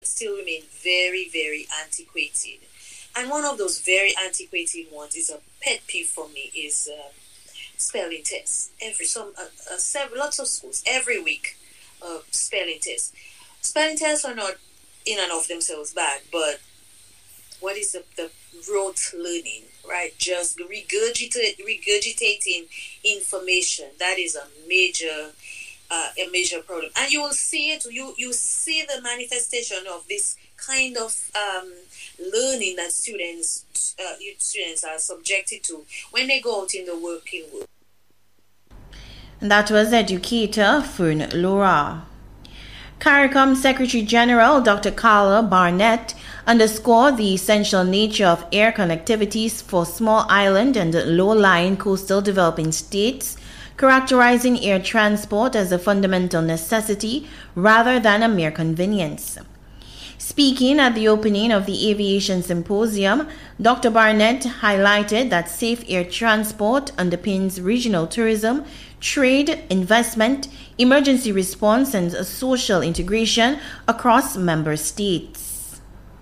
still remain very, very antiquated. And one of those very antiquated ones is a pet peeve for me is spelling tests. Lots of schools every week, spelling tests. Spelling tests are not in and of themselves bad, but what is the rote learning, right? Just regurgitating information. That is a major problem, and you will see it. You see the manifestation of this kind of learning that students are subjected to when they go out in the working world. And that was educator Fern Laura. CARICOM Secretary General Dr. Carla Barnett underscored the essential nature of air connectivities for small island and low-lying coastal developing states, characterizing air transport as a fundamental necessity rather than a mere convenience. Speaking at the opening of the Aviation Symposium, Dr. Barnett highlighted that safe air transport underpins regional tourism, trade, investment, emergency response, and social integration across member states.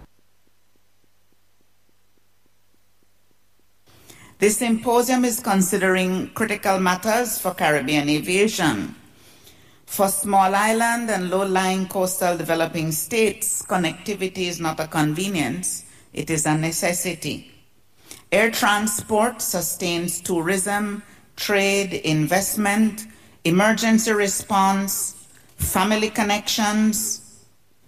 This symposium is considering critical matters for Caribbean aviation. For small island and low-lying coastal developing states, connectivity is not a convenience, it is a necessity. Air transport sustains tourism, trade, investment, emergency response, family connections,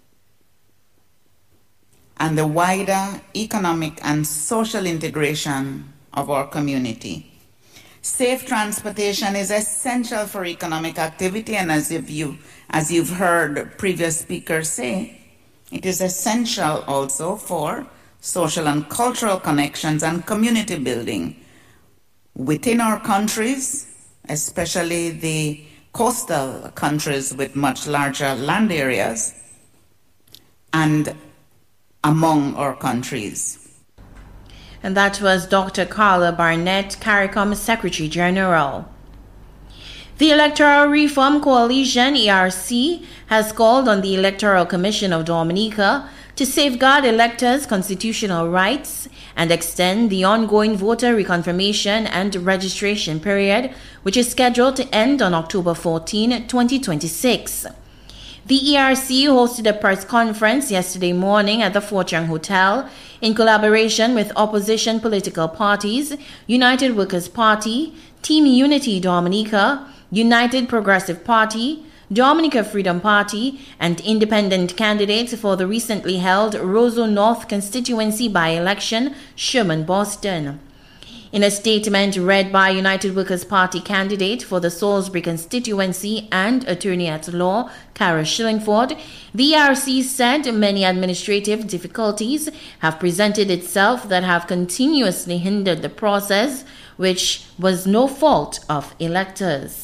and the wider economic and social integration of our community. Safe transportation is essential for economic activity, and as you've heard previous speakers say, it is essential also for social and cultural connections and community building within our countries, especially the coastal countries with much larger land areas, and among our countries. And that was Dr. Carla Barnett, CARICOM Secretary General. The Electoral Reform Coalition, ERC, has called on the Electoral Commission of Dominica to safeguard electors' constitutional rights and extend the ongoing voter reconfirmation and registration period, which is scheduled to end on October 14, 2026. The ERC hosted a press conference yesterday morning at the Fort Young Hotel in collaboration with opposition political parties, United Workers' Party, Team Unity Dominica, United Progressive Party, Dominica Freedom Party, and independent candidates for the recently held Roseau North constituency by-election, Sherman Boston. In a statement read by United Workers' Party candidate for the Salisbury constituency and attorney-at-law, Cara Shillingford, the ERC said many administrative difficulties have presented itself that have continuously hindered the process, which was no fault of electors.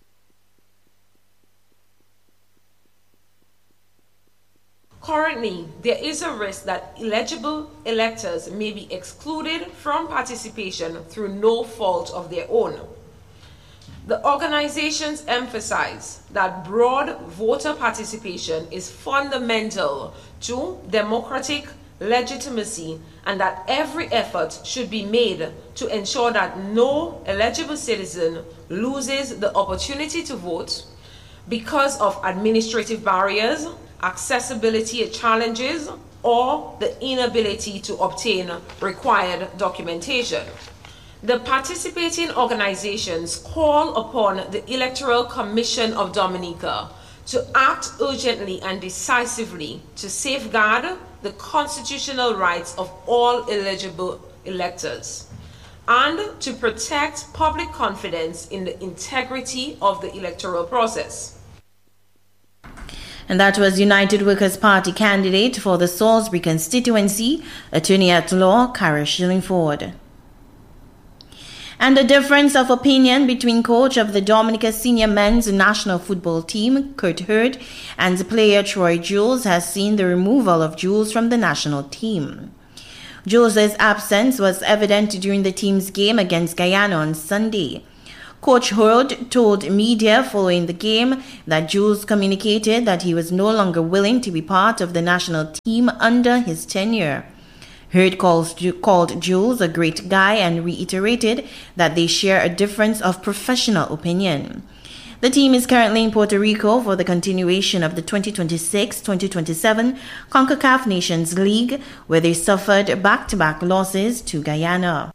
Currently, there is a risk that eligible electors may be excluded from participation through no fault of their own. The organizations emphasize that broad voter participation is fundamental to democratic legitimacy and that every effort should be made to ensure that no eligible citizen loses the opportunity to vote because of administrative barriers, accessibility challenges, or the inability to obtain required documentation. The participating organizations call upon the Electoral Commission of Dominica to act urgently and decisively to safeguard the constitutional rights of all eligible electors and to protect public confidence in the integrity of the electoral process. And that was United Workers' Party candidate for the Salisbury constituency, attorney-at-law Cara Shillingford. And the difference of opinion between coach of the Dominica senior men's national football team, Kurt Hurd, and player Troy Jules has seen the removal of Jules from the national team. Jules' absence was evident during the team's game against Guyana on Sunday. Coach Hurd told media following the game that Jules communicated that he was no longer willing to be part of the national team under his tenure. Hurd called Jules a great guy and reiterated that they share a difference of professional opinion. The team is currently in Puerto Rico for the continuation of the 2026-2027 CONCACAF Nations League, where they suffered back-to-back losses to Guyana.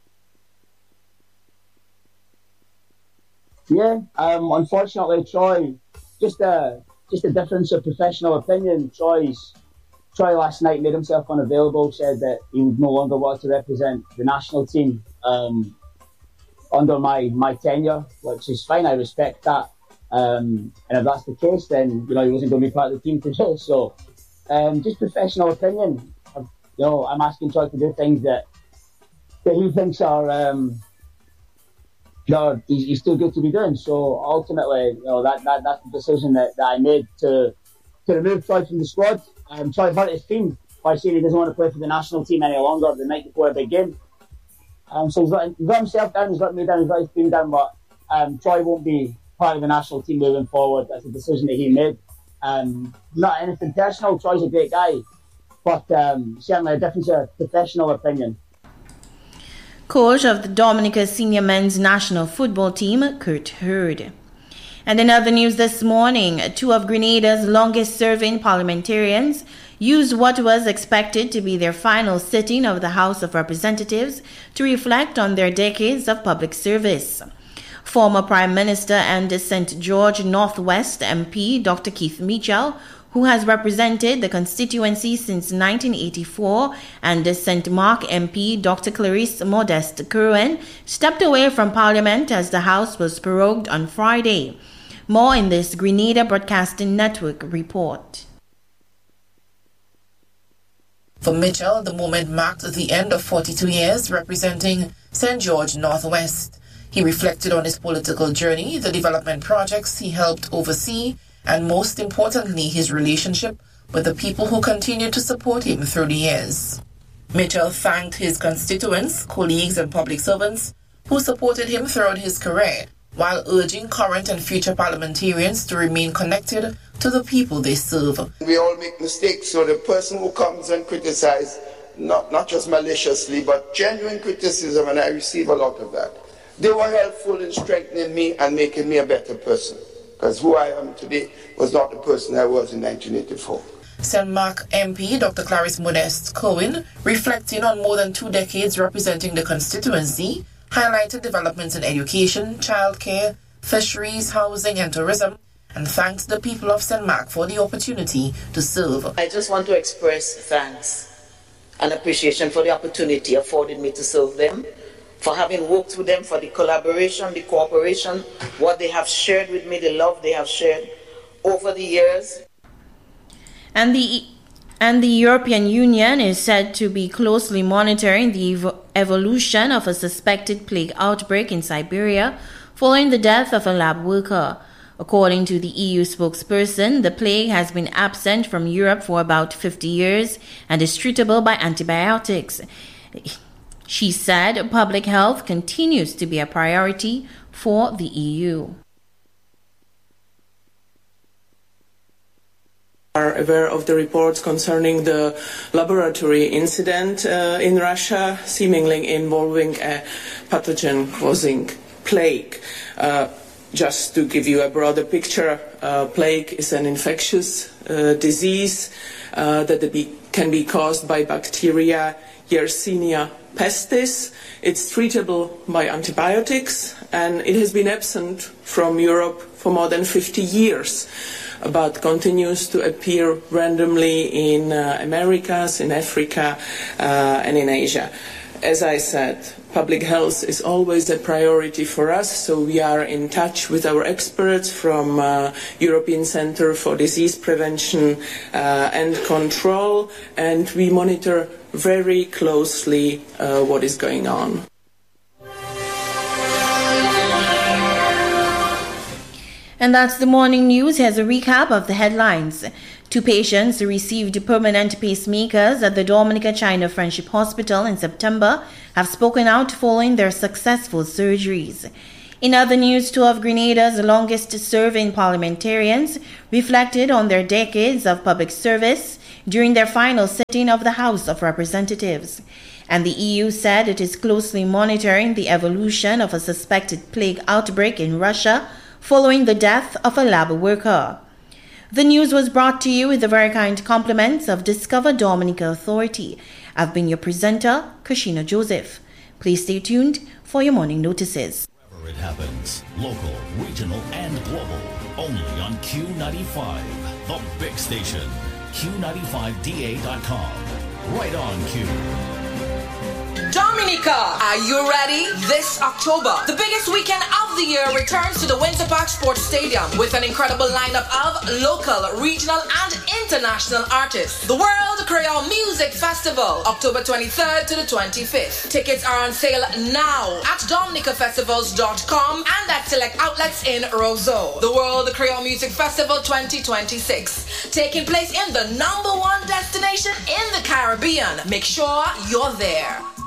Yeah, unfortunately, Troy, just a difference of professional opinion. Troy last night made himself unavailable, said that he would no longer want to represent the national team under my tenure, which is fine. I respect that. And if that's the case, then he wasn't going to be part of the team today. So, just professional opinion. I'm asking Troy to do things that he thinks are. He's still good to be doing. So ultimately, that's the decision that I made to remove Troy from the squad. Troy hurt his team by saying he doesn't want to play for the national team any longer the night before a big game. So he's got himself down, he's got me down, he's got his team down, but Troy won't be part of the national team moving forward. That's a decision that he made. Not anything personal. Troy's a great guy, but certainly a difference of professional opinion. Coach of the Dominica senior men's national football team, Kurt Hurd. And in other news this morning, two of Grenada's longest-serving parliamentarians used what was expected to be their final sitting of the House of Representatives to reflect on their decades of public service. Former Prime Minister and St. George Northwest MP Dr. Keith Mitchell, who has represented the constituency since 1984, and St. Mark MP Dr. Clarice Modeste Kerwin, stepped away from Parliament as the House was prorogued on Friday. More in this Grenada Broadcasting Network report. For Mitchell, the moment marked the end of 42 years representing St. George Northwest. He reflected on his political journey, the development projects he helped oversee, and most importantly, his relationship with the people who continued to support him through the years. Mitchell thanked his constituents, colleagues, and public servants who supported him throughout his career, while urging current and future parliamentarians to remain connected to the people they serve. We all make mistakes, so the person who comes and criticizes, not just maliciously, but genuine criticism, and I receive a lot of that. They were helpful in strengthening me and making me a better person, because who I am today was not the person I was in 1984. St. Mark MP Dr. Clarice Modeste Kerwin, reflecting on more than 2 decades representing the constituency, highlighted developments in education, childcare, fisheries, housing and tourism, and thanked the people of St. Mark for the opportunity to serve. I just want to express thanks and appreciation for the opportunity afforded me to serve them, for having worked with them, for the collaboration, the cooperation, what they have shared with me, the love they have shared over the years. And the European Union is said to be closely monitoring the evolution of a suspected plague outbreak in Siberia following the death of a lab worker. According to the EU spokesperson, the plague has been absent from Europe for about 50 years and is treatable by antibiotics. She said public health continues to be a priority for the EU. Are aware of the reports concerning the laboratory incident in Russia, seemingly involving a pathogen causing plague. Just to give you a broader picture, plague is an infectious disease that can be caused by bacteria Yersinia pestis. It's treatable by antibiotics, and it has been absent from Europe for more than 50 years, but continues to appear randomly in Americas, in Africa, and in Asia. As I said, public health is always a priority for us, so we are in touch with our experts from European Centre for Disease Prevention and Control, and we monitor very closely what is going on. And that's the morning news. Here's a recap of the headlines. 2 patients who received permanent pacemakers at the Dominica China Friendship Hospital in September have spoken out following their successful surgeries. In other news, two of Grenada's longest-serving parliamentarians reflected on their decades of public service during their final sitting of the House of Representatives. And the EU said it is closely monitoring the evolution of a suspected plague outbreak in Russia following the death of a lab worker. The news was brought to you with the very kind compliments of Discover Dominica Authority. I've been your presenter, Kashina Joseph. Please stay tuned for your morning notices. Wherever it happens, local, regional, and global, only on Q95, the big station, Q95DA.com. Right on Q. Dominica, are you ready? This October, the biggest weekend of the year returns to the Winter Park Sports Stadium with an incredible lineup of local, regional, and international artists. The World Creole Music Festival, October 23rd to the 25th. Tickets are on sale now at dominicafestivals.com and at select outlets in Roseau. The World Creole Music Festival 2026, taking place in the #1 destination in the Caribbean. Make sure you're there.